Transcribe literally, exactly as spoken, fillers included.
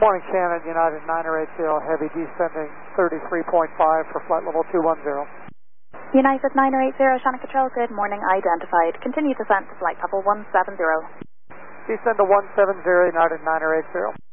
Morning, Shannon, United niner eighty, heavy descending thirty-three point five for flight level two one zero. United niner eighty, Shannon Control, good morning, identified. Continue descent to flight level one seven zero. Descend to one seven zero, United niner eighty.